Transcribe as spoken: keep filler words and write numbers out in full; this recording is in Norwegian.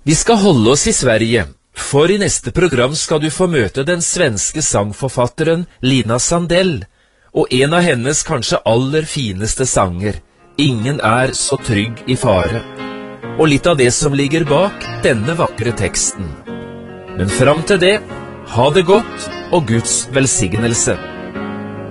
Vi skal holde oss i Sverige, for i neste program skal du få møte den svenske sangforfatteren Lina Sandell, og en av hennes kanskje aller fineste sanger, Ingen er så trygg i fare, og litt av det som ligger bak denne vakre teksten. Men fram til det, ha det godt og Guds velsignelse.